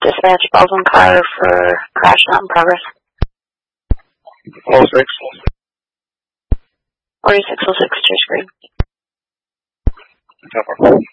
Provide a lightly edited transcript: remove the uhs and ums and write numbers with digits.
Dispatch, Baldwin car for crash not in progress. 46. 4606, Chase Green.